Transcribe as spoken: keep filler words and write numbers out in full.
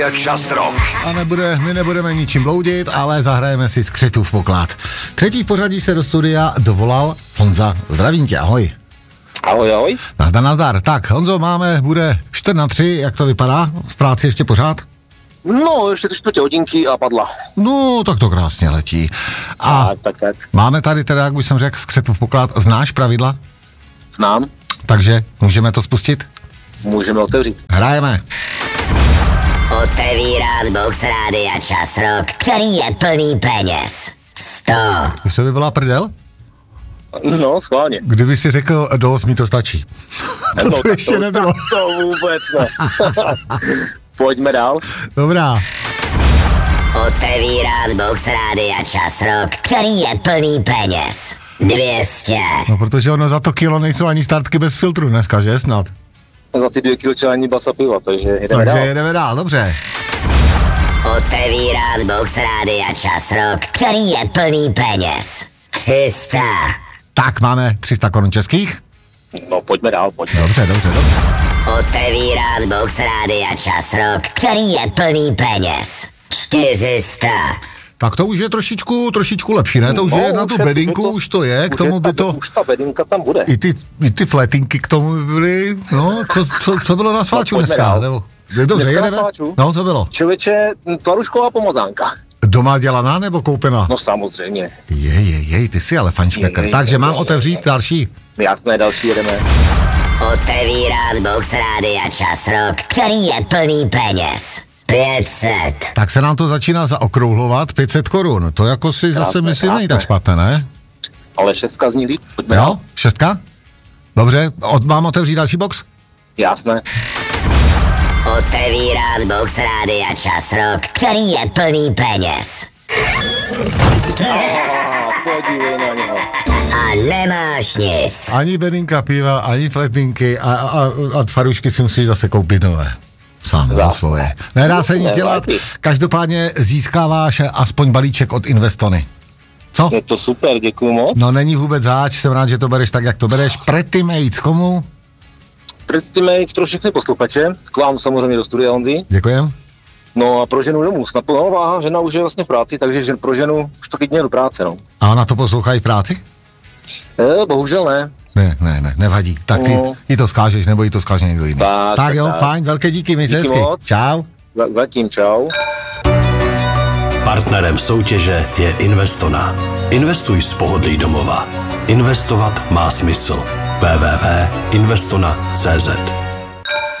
Čas rok. A nebude, my nebudeme ničím bloudit, ale zahrajeme si Skřetův poklad. Třetí v pořadí se do studia dovolal Honza. Zdravím tě, ahoj. Ahoj, ahoj. Nazdar, nazdar. Tak, Honzo, máme, bude čtyři na tři, jak to vypadá? V práci ještě pořád? No, ještě tři čtvrtě hodinky a padla. No, tak to krásně letí. A tak, tak, tak. máme tady teda, jak už jsem řekl, Skřetův poklad. Znáš pravidla? Znám. Takže můžeme to spustit? Můžeme otevřít. Hrajeme. Otevírat box rádia Čas rok, který je plný peněz. sto. Už se by byla prdel? No, schválně. Kdyby si řekl, do osmi to stačí. to no, to ještě to, nebylo. To vůbec ne. Pojďme dál. Dobrá. Otevírat box rádia Čas rok, který je plný peněz. dvě stě. No, protože ono za to kilo nejsou ani startky bez filtru dneska, že snad? Za ty dvě kilo čelení basa piva, takže jedeme takže dál. Takže jedeme dál, dobře. Otevírat box rádia Čas rok, který je plný peněz. tři sta. Tak, máme tři sta korun českých. No, pojďme dál, pojďme. Dobře, dobře, dobře. Otevírat box rádia Čas rok, který je plný peněz. čtyři sta. Tak to už je trošičku, trošičku lepší, ne? To už no, je na tu je, bedinku, to, už to je, k už tomu je by ta, to... Už ta bedinka tam bude. I ty, i ty fletinky k tomu by byly, no, co, co, co bylo na sváču no, dneska? Nebo, dobře, dneska jedeme? No, co bylo? Člověče, tvarušková pomazánka. Doma dělaná nebo koupená? No samozřejmě. Jej, jej, jej, ty jsi ale fanšpekr. Takže mám otevřít další. Jasné, další jedeme. Otevírat box rádia Čas rok, který je plný peněz. pět set. Tak se nám to začíná zaokrouhlovat, pět set korun. To jako si zase krásné, myslím není krásné. tak špatné, ne? Ale šestka zní líp. Pojďme Jo, dál. šestka? Dobře, od, mám otevřít další box? Jasné. Otevírat box rádia Čas rok, který je plný peněz. Ah, podívej na něho. A nemáš nic. Ani bedinka piva, ani fletinky a, a, a tvarušky si musíš zase koupit nové. Sám za svoje. Nedá se nic dělat, každopádně získáváš aspoň balíček od Investony. Co? Je to super, děkuju moc. No není vůbec záč, jsem rád, že to bereš tak, jak to bereš. Pretty Mates, komu? Pretty Mates pro všechny posluchače, k vám samozřejmě do studia, Honzi. Děkujem. No a pro ženu domů, snad no, váha, žena už je vlastně v práci, takže žen, pro ženu už taky dně do práce, no. A ona to poslouchají v práci? E, bohužel ne. Ne, ne, ne, nevadí. Tak ty no. jí to skážeš, nebo jí to skáže někdo jiný. Tak, tak jo, tak. fajn, velké díky, mi se hezky. moc. Čau. Za, zatím čau. Partnerem soutěže je Investona. Investuj z pohodlí domova. Investovat má smysl. w w w tečka investona tečka c z